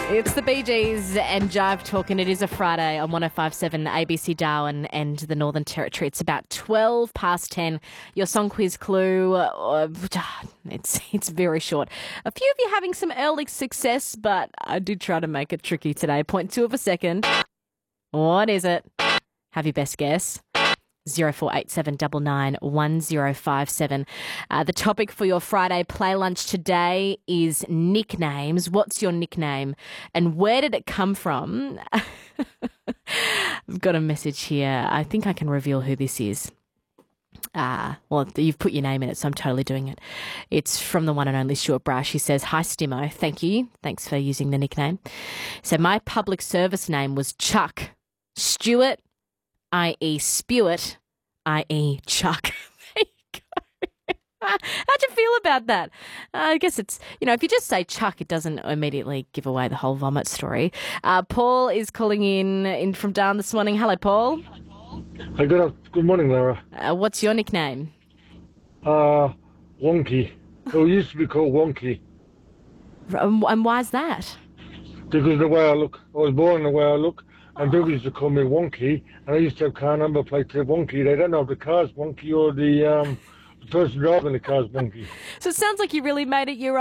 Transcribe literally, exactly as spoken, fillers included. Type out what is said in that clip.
It's the Bee Gees and Jive Talk, and it is a Friday on one oh five point seven A B C Darwin and the Northern Territory. It's about twelve past ten. Your song quiz clue, uh, it's it's very short. A few of you having some early success, but I did try to make it tricky today. Point two of a second. What is it? Have your best guess. zero four eight seven nine nine one zero five seven. Uh, the topic for your Friday play lunch today is nicknames. What's your nickname and where did it come from? I've got a message here. I think I can reveal who this is. Uh, well, you've put your name in it, so I'm totally doing it. It's from the one and only Stuart Brash. He says, "Hi, Stimo. Thank you. Thanks for using the nickname. So my public service name was Chuck. Stuart, that is. Spewitt, that is. Chuck." There you go. How'd you feel about that? Uh, I guess it's, you know, if you just say Chuck, it doesn't immediately give away the whole vomit story. Uh, Paul is calling in, in from Darwin this morning. Hello, Paul. Hey, good, good morning, Lara. Uh, what's your nickname? Uh, Wonky. It used to be called Wonky. And, and why's that? Because of the way I look. I was born the way I look. And people used to call me Wonky, and I used to have car number plates that Wonky. They don't know if the car's Wonky or the um, the person driving the car's Wonky. So it sounds like you really made it your